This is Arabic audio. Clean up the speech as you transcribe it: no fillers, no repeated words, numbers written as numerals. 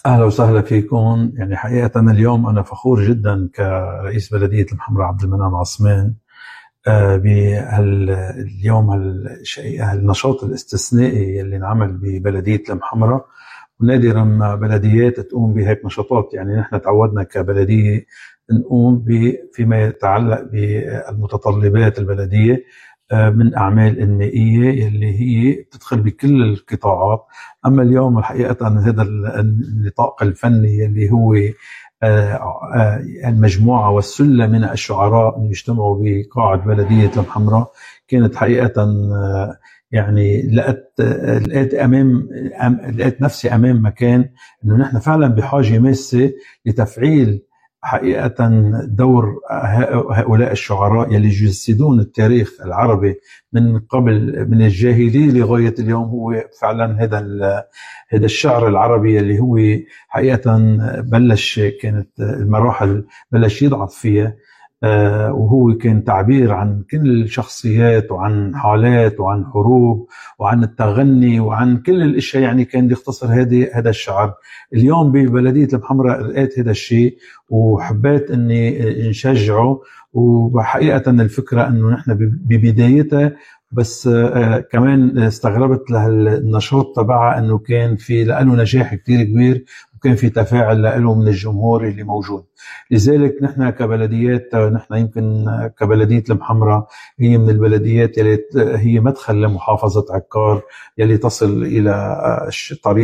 أهلا وسهلا فيكم. يعني حقيقة اليوم أنا فخور جدا كرئيس بلدية المحمرة عبد المنعم عثمان بهاليوم هالنشاط الاستثنائي اللي انعمل ببلدية المحمرة. ونادرا ما بلديات تقوم بهيك نشاطات. يعني نحن تعودنا كبلدية نقوم فيما يتعلق بالمتطلبات البلدية من أعمال إنمائية اللي هي بتدخل بكل القطاعات. أما اليوم الحقيقة هذا النطاق الفني اللي هو المجموعة والسلة من الشعراء اللي يجتمعوا بقاعة بلدية المحمرة كانت حقيقة يعني لقيت نفسي أمام مكان إنه نحن فعلا بحاجة ماسة لتفعيل حقيقة دور هؤلاء الشعراء يلي يجسدون التاريخ العربي من قبل، من الجاهلية لغاية اليوم. هو فعلا هذا الشعر العربي اللي هو حقيقة كانت المراحل بلش يضعف فيها، وهو كان تعبير عن كل الشخصيات وعن حالات وعن حروب وعن التغني وعن كل الاشياء. يعني كان يختصر هذا الشعر. اليوم ببلدية المحمرة لقيت هذا الشيء وحبيت اني نشجعه. وحقيقة الفكرة انه نحن ببدايتها بس كمان استغربت للنشاط تبعها انه كان في له نجاح كتير كبير وكان في تفاعل له من الجمهور اللي موجود. لذلك نحن كبلديات، نحن يمكن كبلدية المحمرة هي من البلديات يلي هي مدخل لمحافظة عكار يلي تصل إلى طريق